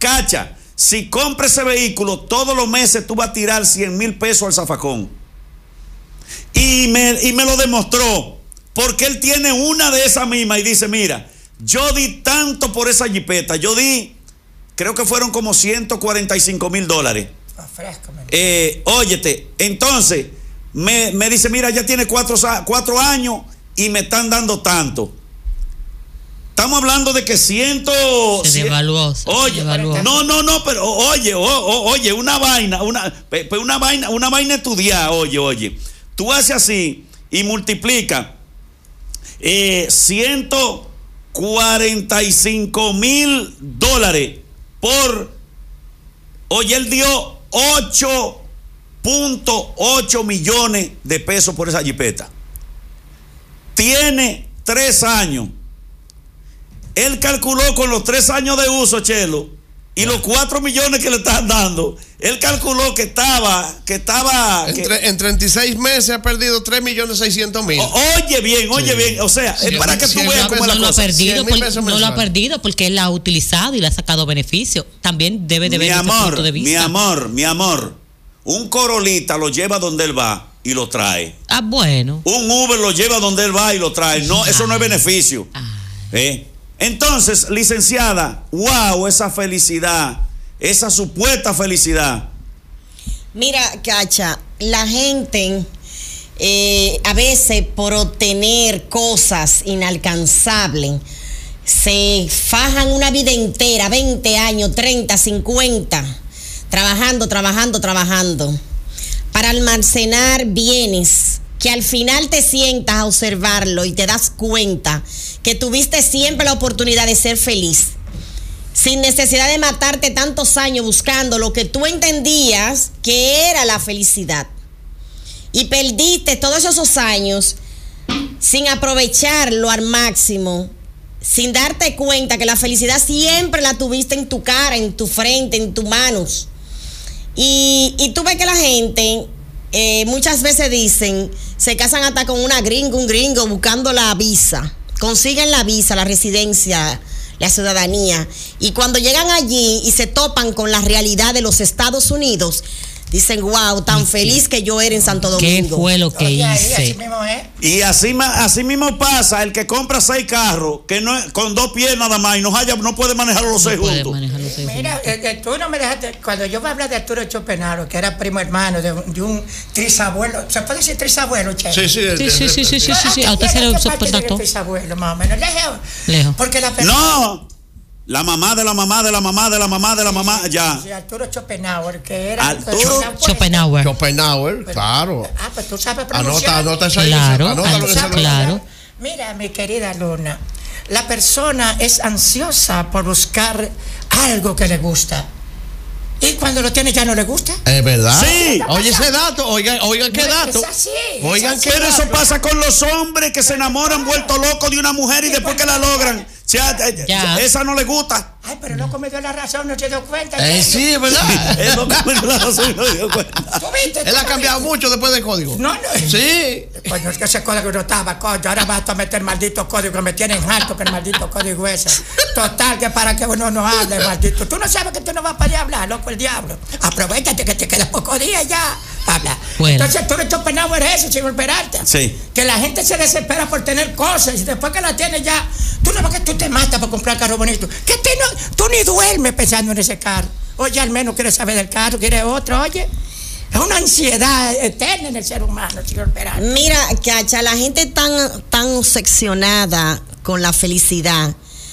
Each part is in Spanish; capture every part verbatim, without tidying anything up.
Cacha, si compra ese vehículo, todos los meses tú vas a tirar cien mil pesos al zafacón. Y me, y me lo demostró, porque él tiene una de esas mismas y dice, mira, yo di tanto por esa jipeta, yo di, creo que fueron como ciento cuarenta y cinco mil dólares. Eh, óyete, entonces, me, me dice, mira, ya tiene cuatro, cuatro años y me están dando tanto. Estamos hablando de que ciento... Se devaluó. Oye, devaluó. no, no, no, pero oye, o, o, oye, una vaina, una, una vaina, una vaina estudiada, oye, oye. Tú haces así y multiplica eh, ciento cuarenta y cinco mil dólares por, oye, él dio ocho punto ocho millones de pesos por esa jipeta. Tiene tres años. Él calculó con los tres años de uso, Chelo, y yeah. los cuatro millones que le están dando, él calculó que estaba, que estaba... En, que, tre, en treinta y seis meses ha perdido tres millones seiscientos mil. Oye bien, oye sí. bien, o sea, es para que tú veas cómo es la no cosa. Lo ha perdido por, no lo ha perdido porque él la ha utilizado y le ha sacado beneficio. También debe de ver ese punto de vista. Mi amor, mi amor, un Corolita lo lleva donde él va y lo trae. Ah, bueno. Un Uber lo lleva donde él va y lo trae. No, ah. eso no es beneficio. Ah. ¿Eh? Entonces, licenciada, wow, esa felicidad, esa supuesta felicidad. Mira, Cacha, la gente eh, a veces por obtener cosas inalcanzables se fajan una vida entera, veinte años, treinta, cincuenta, trabajando, trabajando, trabajando, para almacenar bienes que al final te sientas a observarlo y te das cuenta que tuviste siempre la oportunidad de ser feliz, sin necesidad de matarte tantos años buscando lo que tú entendías que era la felicidad. Y perdiste todos esos años sin aprovecharlo al máximo, sin darte cuenta que la felicidad siempre la tuviste en tu cara, en tu frente, en tus manos. Y, y tú ves que la gente... Eh, muchas veces dicen, se casan hasta con una gringa, un gringo buscando la visa, consiguen la visa, la residencia, la ciudadanía, y cuando llegan allí y se topan con la realidad de los Estados Unidos, dicen, wow, tan feliz que yo era en Santo Domingo. ¿Qué fue lo que Oye, hice? Así mismo es. Y así, así mismo pasa el que compra seis carros, que no con dos pies nada más y no, haya, no puede manejar los no seis puede juntos. Manejar los seis Mira, juntos. eh, eh, tú no me dejaste, cuando yo voy a hablar de Arturo Schopenhauer, que era primo hermano de, de un trisabuelo, ¿se puede decir trisabuelo, Che? Sí, sí, sí, sí, sí, sí, sí, sí, sí. A usted se le soportó. Trisabuelo, más o menos, lejos. Lejos. Porque la persona... No. La mamá de la mamá de la mamá de la mamá de la mamá, ya. Sí, Arturo Schopenhauer, que era... Arturo Schopenhauer. Schopenhauer, claro. Ah, pues tú sabes pronunciar. Anota, anota esa Claro, anota lo que anota, claro. Mira, mi querida Luna, la persona es ansiosa por buscar algo que le gusta. ¿Y cuando lo tiene ya no le gusta? ¿Es verdad? Sí. Oye ese dato, oigan, oigan qué No, dato. es así, Oigan es qué así. Pero dato. eso pasa con los hombres que se enamoran vueltos locos de una mujer y después que la logran, ya, Ya. esa no le gusta. Ay, pero loco me dio la razón, no se dio cuenta. Eh, sí, es verdad. Él no me dio la razón y no dio cuenta. ¿Tú viste? Él ha cambiado mucho después del código. No, no. Sí. Coño, es que ese código no estaba, coño. Ahora vas a meter maldito código que me tienen harto, que el maldito código ese. Total, que para que uno no hable, maldito. Tú no sabes que tú no vas para allá a hablar, loco, el diablo. Aprovechate que te quedan pocos días ya para hablar. Bueno. Entonces, tú eres Schopenhauer eso, señor Peralta. Sí. Que la gente se desespera por tener cosas y después que la tienes ya, tú no ves que tú te matas por comprar carro bonito. Que te no, tú ni duermes pensando en ese carro. Oye, al menos quieres saber del carro, quieres otro, oye. Es una ansiedad eterna en el ser humano, señor Peralta. Mira, Cacha, la gente tan, tan obsesionada con la felicidad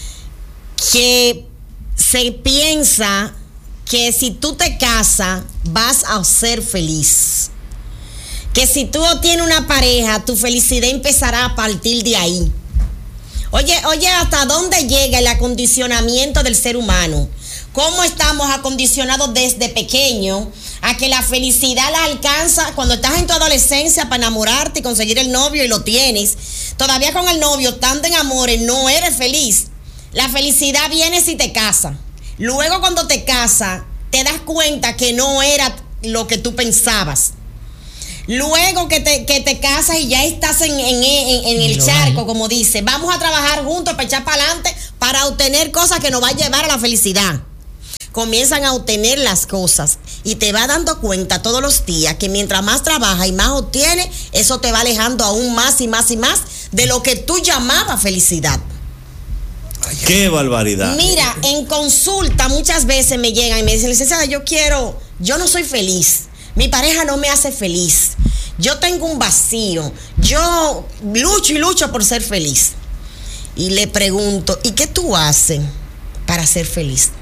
que se piensa que si tú te casas vas a ser feliz. Que si tú tienes una pareja, tu felicidad empezará a partir de ahí. Oye, oye, ¿hasta dónde llega el acondicionamiento del ser humano? ¿Cómo estamos acondicionados desde pequeño a que la felicidad la alcanza cuando estás en tu adolescencia para enamorarte y conseguir el novio y lo tienes? Todavía con el novio, tanto en amores, no eres feliz. La felicidad viene si te casas. Luego cuando te casas, te das cuenta que no era lo que tú pensabas. Luego que te, que te casas y ya estás en, en, en, en el charco, como dice, vamos a trabajar juntos para echar para adelante para obtener cosas que nos va a llevar a la felicidad. comienzan a obtener las cosas y te vas dando cuenta todos los días que mientras más trabajas y más obtienes, eso te va alejando aún más y más y más de lo que tú llamabas felicidad. ¡Qué barbaridad! Mira, en consulta muchas veces me llegan y me dicen, licenciada, yo quiero, yo no soy feliz, mi pareja no me hace feliz, yo tengo un vacío, yo lucho y lucho por ser feliz. Y le pregunto, ¿y qué tú haces para ser feliz?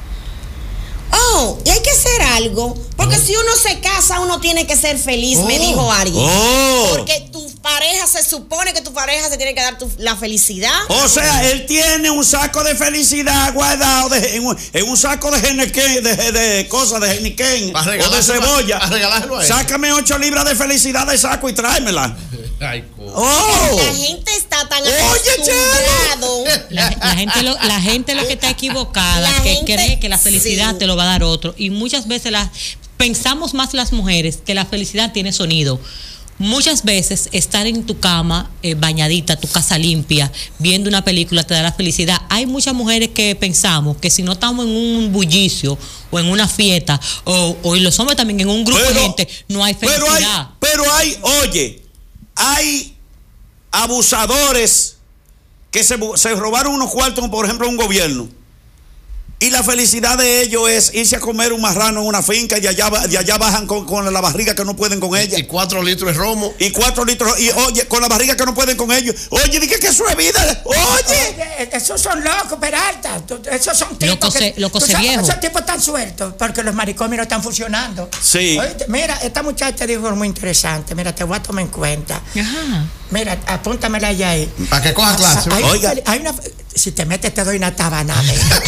Oh, y hay que hacer algo, porque oh. si uno se casa, uno tiene que ser feliz, oh. me dijo alguien. Oh. Porque tu pareja, se supone que tu pareja se tiene que dar tu, la felicidad. O sea, él tiene un saco de felicidad guardado de, en, un, en un saco de geniquén, de, de, de cosas de geniquén o de cebolla. A Sácame ocho libras de felicidad de saco y tráemela. Ay, oh. La gente está tan acostumbrado. La, la gente lo, la gente lo que está equivocada, la que gente, cree que la felicidad sí. te lo va a dar otro. Y muchas veces las pensamos más las mujeres que la felicidad tiene sonido. Muchas veces estar en tu cama eh, bañadita, tu casa limpia, viendo una película te da la felicidad. Hay muchas mujeres que pensamos que si no estamos en un bullicio o en una fiesta, o, o y los hombres también en un grupo pero, de gente, no hay felicidad. Pero hay, pero hay, oye, hay abusadores que se, se robaron unos cuartos, como por ejemplo un gobierno. Y la felicidad de ellos es irse a comer un marrano en una finca y de allá, de allá bajan con, con la barriga que no pueden con ella. Y cuatro litros de romo. Y cuatro litros, y oye, con la barriga que no pueden con ellos. Oye, dije que eso es vida. Oye. Oye, esos son locos, Peralta. Esos son tipos loco que... Loco se viejo. Esos tipos están sueltos porque los maricones no están funcionando. Sí. Oye, mira, esta muchacha dijo algo muy interesante. Mira, te voy a tomar en cuenta. Ajá. Mira, apúntamela ya ahí. Para que coja clase. Hay, Oiga. Hay una, si te metes te doy una tabanada.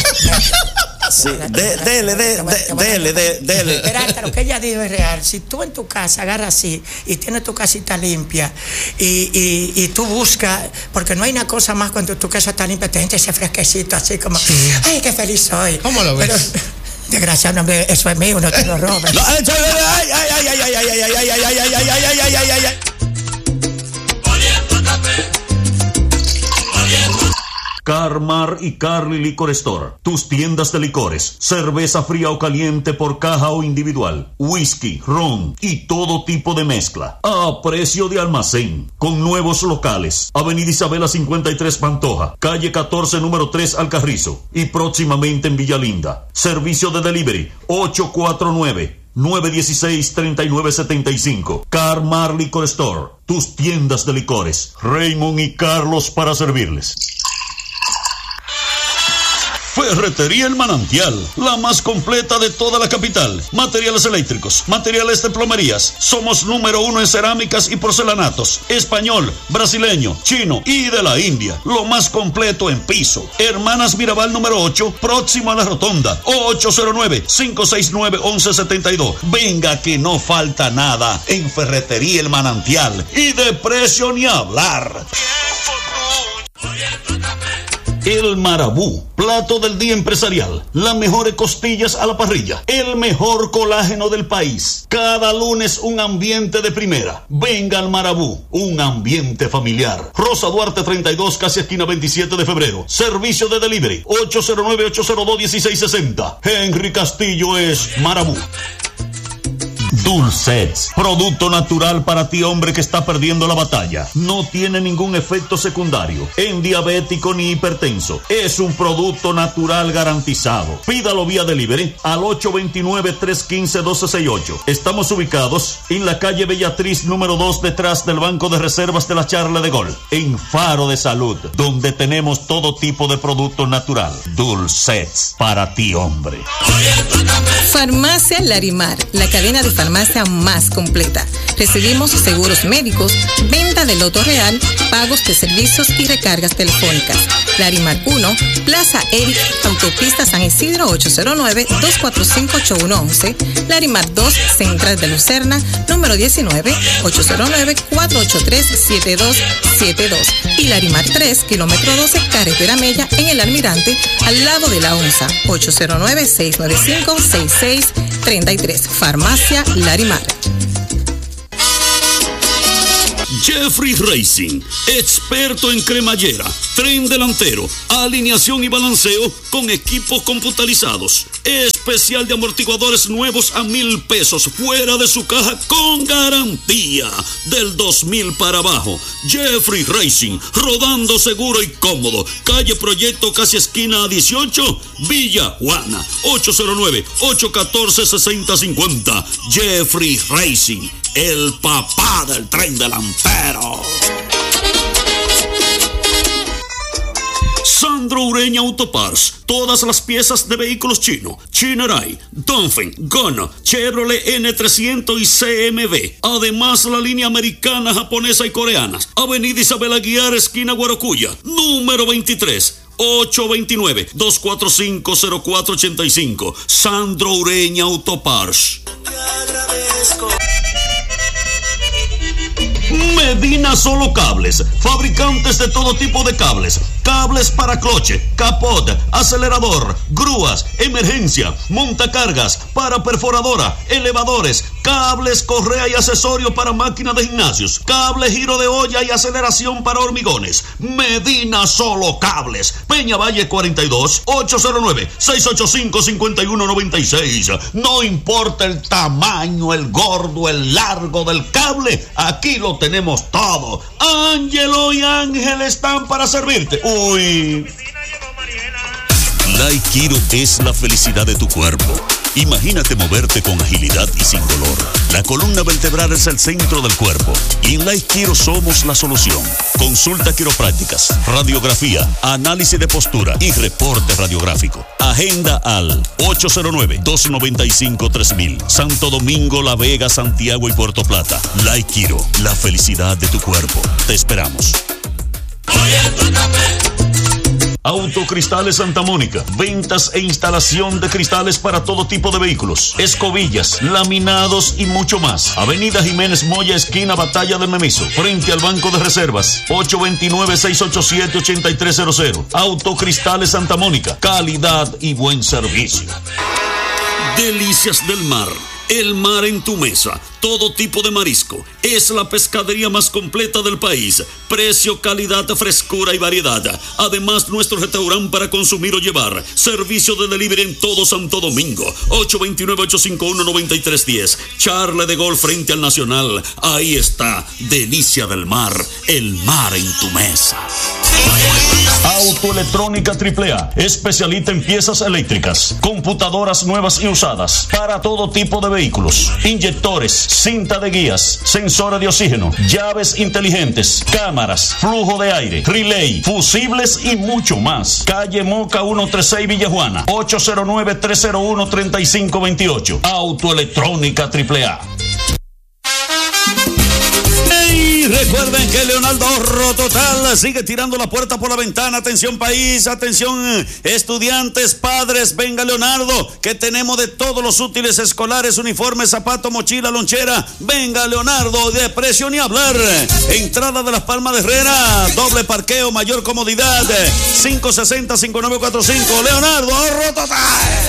Sí, de, dele, de, de, dele, de, dele. Peralta, lo que ella dijo es real. Si tú en tu casa agarras así y tienes tu casita limpia y, y, y tú buscas, porque no hay una cosa más cuando tu casa está limpia, te sientes ese fresquecito así como, sí. Ay, qué feliz soy. ¿Cómo lo ves? Pero, desgraciadamente, eso es mío, no te lo robes. Ay, ay, ay, ay, ay, ay, ay, ay, ay, ay, ay, ay, ay, ay, ay, ay, ay, ay. Carmar y Carly Liquor Store, tus tiendas de licores, cerveza fría o caliente por caja o individual, whisky, ron y todo tipo de mezcla, a precio de almacén, con nuevos locales, Avenida Isabela cincuenta y tres Pantoja, calle catorce número tres Alcarrizo y próximamente en Villa Linda. Servicio de delivery ocho cuatro nueve, nueve uno seis, tres nueve siete cinco. Carmar Liquor Store, tus tiendas de licores, Raymond y Carlos para servirles. Ferretería El Manantial, la más completa de toda la capital. Materiales eléctricos, materiales de plomerías. Somos número uno en cerámicas y porcelanatos. Español, brasileño, chino y de la India. Lo más completo en piso. Hermanas Mirabal número ocho, próximo a la rotonda. ocho cero nueve, cinco seis nueve, once setenta y dos. Venga que no falta nada en Ferretería El Manantial. Y de precio ni hablar. El Marabú, plato del día empresarial, las mejores costillas a la parrilla, el mejor colágeno del país. Cada lunes un ambiente de primera. Venga al Marabú, un ambiente familiar. Rosa Duarte treinta y dos, casi esquina veintisiete de febrero. Servicio de delivery ocho cero nueve, ocho cero dos, uno seis seis cero. Henry Castillo es Marabú. Dulcets, producto natural para ti, hombre que está perdiendo la batalla. No tiene ningún efecto secundario en diabético ni hipertenso. Es un producto natural garantizado. Pídalo vía delivery al ocho dos nueve, tres uno cinco, uno dos seis ocho. Estamos ubicados en la calle Bellatriz número dos, detrás del Banco de Reservas de la Charle de Gol, en Faro de Salud, donde tenemos todo tipo de producto natural. Dulcets, para ti, hombre. Farmacia Larimar, la cadena de farmacia más completa. Recibimos seguros médicos, venta de loto real, pagos de servicios y recargas telefónicas. Larimar uno, Plaza Eric, Autopista San Isidro ocho cero nueve, dos cuatro cinco, ocho uno uno uno. Larimar dos, Central de Lucerna, número diecinueve, ocho cero nueve, cuatro ocho tres, siete dos siete dos. Y Larimar tres, kilómetro doce, Carretera Mella, en el Almirante, al lado de la onza, ocho cero nueve, seis nueve cinco, seis seis tres tres. Farmacia Larimar. Jeffrey Racing, experto en cremallera, tren delantero, alineación y balanceo con equipos computarizados. Especial de amortiguadores nuevos a mil pesos fuera de su caja con garantía del dos mil para abajo. Jeffrey Racing, rodando seguro y cómodo. Calle Proyecto, casi esquina dieciocho, Villa Juana, ocho cero nueve, ocho uno cuatro, seis cero cinco cero. Jeffrey Racing, el papá del tren delantero. Sandro Ureña Autoparts, todas las piezas de vehículos chinos, Chinerai, Dongfeng, Gono, Chevrolet N trescientos y C M V. Además, la línea americana, japonesa y coreana. Avenida Isabel Aguiar, esquina Guarocuya, número veintitrés. ocho dos nueve, dos cuatro cinco, cero cuatro ocho cinco. Sandro Ureña Autoparts. Te agradezco. Medina Solo Cables, fabricantes de todo tipo de cables, cables para cloche, capot, acelerador, grúas, emergencia, montacargas, para perforadora, elevadores, cables, correa y accesorios para máquinas de gimnasios, cable giro de olla y aceleración para hormigones. Medina Solo Cables, Peña Valle cuarenta y dos, ocho cero nueve, seis ocho cinco, cinco uno nueve seis. No importa el tamaño, el gordo, el largo del cable, aquí lo tenemos todo. Ángelo y Ángel están para servirte. Uy. Laikiro es la felicidad de tu cuerpo. Imagínate moverte con agilidad y sin dolor. La columna vertebral es el centro del cuerpo y en Laikiro somos la solución. Consulta quiroprácticas, radiografía, análisis de postura y reporte radiográfico. Agenda al ocho cero nueve, dos nueve cinco, tres mil. Santo Domingo, La Vega, Santiago y Puerto Plata. Laikiro, la felicidad de tu cuerpo. Te esperamos. Autocristales Santa Mónica, ventas e instalación de cristales para todo tipo de vehículos, escobillas, laminados y mucho más. Avenida Jiménez Moya, esquina Batalla de Memiso, frente al Banco de Reservas, ocho dos nueve, seis ocho siete, ocho tres cero cero. Autocristales Santa Mónica, calidad y buen servicio. Delicias del mar. El mar en tu mesa, todo tipo de marisco. Es la pescadería más completa del país. Precio, calidad, frescura y variedad. Además, nuestro restaurante para consumir o llevar. Servicio de delivery en todo Santo Domingo. ocho dos nueve, ocho cinco uno, nueve tres uno cero. Charle de Golf frente al Nacional. Ahí está, Delicia del Mar. El mar en tu mesa. Autoelectrónica triple A, especialista en piezas eléctricas, computadoras nuevas y usadas, para todo tipo de vehículos, inyectores, cinta de guías, sensores de oxígeno, llaves inteligentes, cámaras, flujo de aire, relay, fusibles y mucho más. Calle Moca ciento treinta y seis, Villa Juana, ocho cero nueve, tres cero uno, tres cinco dos ocho. Autoelectrónica triple A. Y recuerden que Leonardo Ahorro Total sigue tirando la puerta por la ventana. Atención país, atención estudiantes, padres, venga Leonardo, que tenemos de todos los útiles escolares, uniformes, zapatos, mochila, lonchera. Venga Leonardo, de precio ni hablar. Entrada de Las Palmas de Herrera, doble parqueo, mayor comodidad, cinco sesenta, cinco nueve cuatro cinco. Leonardo Ahorro Total.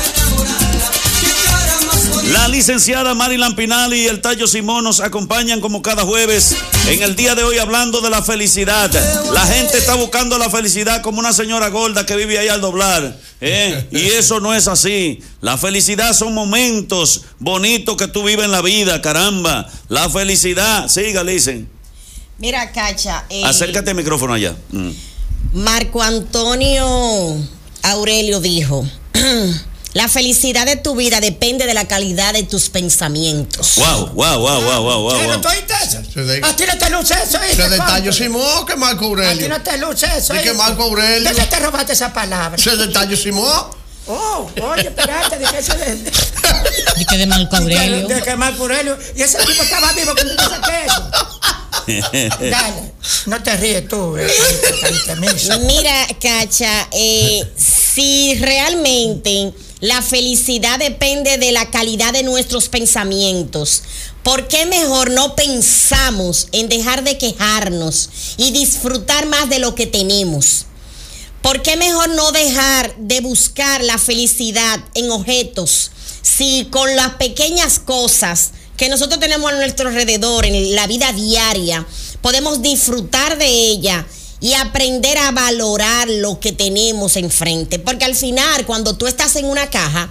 La licenciada Marilan Pinal y el Tayo Simón nos acompañan como cada jueves en el día de hoy hablando de la felicidad. La gente está buscando la felicidad como una señora gorda que vive ahí al doblar, ¿eh? Y eso no es así. La felicidad son momentos bonitos que tú vives en la vida, caramba. La felicidad, siga, dicen. Mira, Cacha. Eh, Acércate al micrófono allá. Mm. Marco Antonio Aurelio dijo... La felicidad de tu vida depende de la calidad de tus pensamientos. Wow, wow, wow, wow, wow, wow. ¿No tú oíste eso? A ti no te luce eso. Se de Tayo Simón, que Marco Aurelio. A ti no te luce eso. ¿De que Marco Aurelio? ¿Dónde te robaste esa palabra? Se de Tayo Simón. Oh, oye, espérate, de que eso de... De que de Marco Aurelio. De que Marco Aurelio. Y ese tipo estaba vivo cuando tú saqué eso. Dale, no te ríes tú. Eh, Mira, Cacha, eh, si realmente la felicidad depende de la calidad de nuestros pensamientos, ¿por qué mejor no pensamos en dejar de quejarnos y disfrutar más de lo que tenemos? ¿Por qué mejor no dejar de buscar la felicidad en objetos si con las pequeñas cosas que nosotros tenemos a nuestro alrededor en la vida diaria podemos disfrutar de ella y aprender a valorar lo que tenemos enfrente. Porque al final, cuando tú estás en una caja,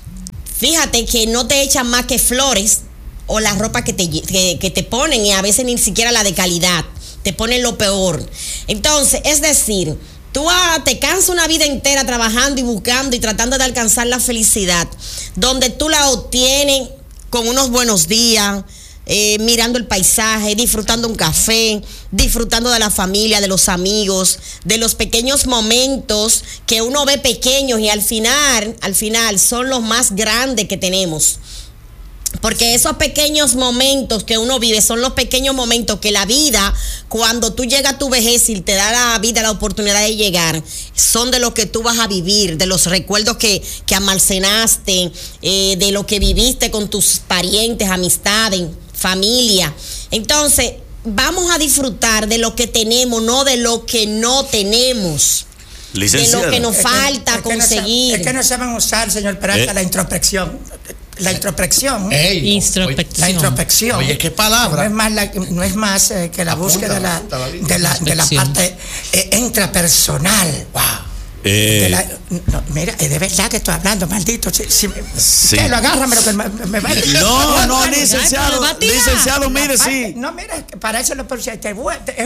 fíjate que no te echan más que flores o la ropa que te, que, que te ponen, y a veces ni siquiera la de calidad, te ponen lo peor. Entonces, es decir, tú ah, te cansas una vida entera trabajando y buscando y tratando de alcanzar la felicidad, donde tú la obtienes con unos buenos días, eh, mirando el paisaje, disfrutando un café, disfrutando de la familia, de los amigos, de los pequeños momentos que uno ve pequeños y al final, al final son los más grandes que tenemos. Porque esos pequeños momentos que uno vive son los pequeños momentos que la vida, cuando tú llegas a tu vejez y te da la vida la oportunidad de llegar, son de lo que tú vas a vivir, de los recuerdos que, que almacenaste, eh, de lo que viviste con tus parientes, amistades, familia. Entonces, vamos a disfrutar de lo que tenemos, no de lo que no tenemos. Licenciada. De lo que nos falta es que, es conseguir. Que no, es que no saben usar, señor Peralta, eh. la introspección. La introspección. Ey, no. Introspección. La introspección. Oye, qué palabra. No es más, la, no es más eh, que la apunta, búsqueda de la, de la, de la parte eh, intrapersonal. Wow. Eh, la, no, mira, es de verdad que estoy hablando, maldito. Si, si, sí. Que lo agárrame lo que me, me va a decir. No, no, licenciado. Licenciado, mire, sí. No, mira, para eso lo puse. Te voy, te, te,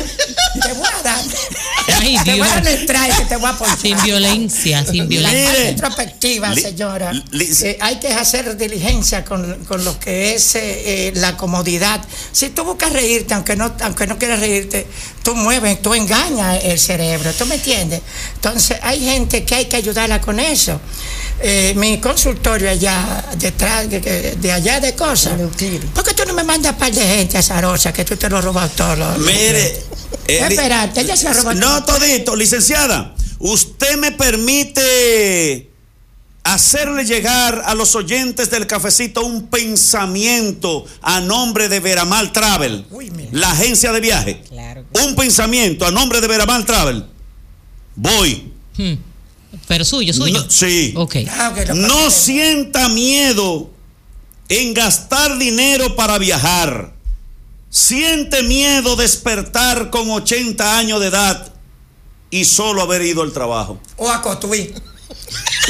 te voy a dar. Ay, te voy a dar el traje que te voy a poner. Sin violencia, sin violencia. La introspectiva, señora. Li, li, eh, hay que hacer diligencia con, con lo que es eh, la comodidad. Si tú buscas reírte, aunque no, aunque no quieras reírte, tú mueves, tú engañas el cerebro. ¿Tú me entiendes? Entonces, hay gente que hay que ayudarla con eso. Eh, mi consultorio allá detrás de, de, de allá de cosas. ¿Por qué tú no me mandas par de gente azarosa que tú te lo robas todo? Mire, eh, espérate, ella se lo robó. No, todito, licenciada. ¿Usted me permite hacerle llegar a los oyentes del cafecito un pensamiento a nombre de Veramal Travel, Uy, la agencia de viaje? Claro. Un pensamiento a nombre de Veramal Travel. Voy. Hmm. Pero suyo, suyo. No, sí. Okay. No sienta miedo en gastar dinero para viajar. Siente miedo despertar con ochenta años de edad y solo haber ido al trabajo. O a Cotuí.